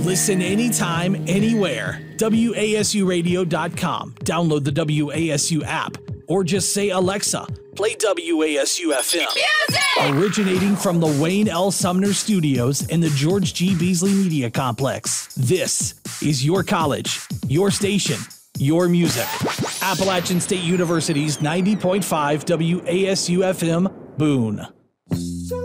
Listen anytime, anywhere. WASUradio.com. Download the WASU app or just say, Alexa, play WASU FM. Music! Originating from the Wayne L. Sumner Studios in the George G. Beasley Media Complex. This is your college, your station, your music. Appalachian State University's 90.5 WASU FM, Boone.